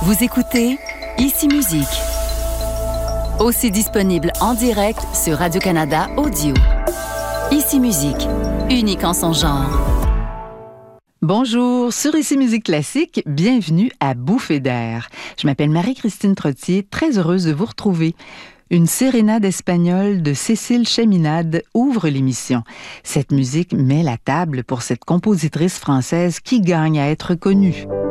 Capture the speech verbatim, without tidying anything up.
Vous écoutez Ici Musique. Aussi disponible en direct sur Radio-Canada Audio. Ici Musique, unique en son genre. Bonjour, sur Ici Musique Classique, bienvenue à Bouffée d'air. Je m'appelle Marie-Christine Trottier, très heureuse de vous retrouver. Une sérénade espagnole de Cécile Chaminade ouvre l'émission. Cette musique met la table pour cette compositrice française qui gagne à être connue.